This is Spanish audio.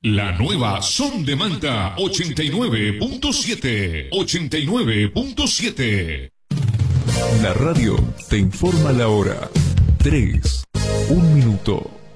La nueva Son de Manta 89.7. 89.7. La radio te informa la hora. 3, 1 minuto.